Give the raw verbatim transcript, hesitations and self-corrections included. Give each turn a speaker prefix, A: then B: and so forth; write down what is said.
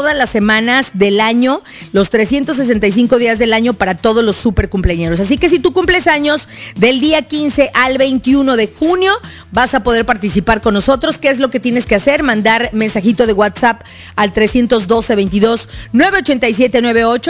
A: todas las semanas del año, los trescientos sesenta y cinco días del año para todos los super cumpleañeros. Así que si tú cumples años del día quince al veintiuno de junio, vas a poder participar con nosotros. ¿Qué es lo que tienes que hacer? Mandar mensajito de WhatsApp al trescientos doce, veintidós, novecientos ochenta y siete noventa y ocho